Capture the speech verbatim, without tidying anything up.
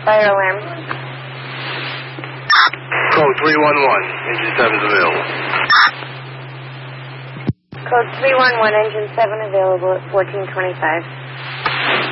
Fire alarm. Code three one one, engine seven is available. Code three one one, engine seven available at fourteen twenty-five.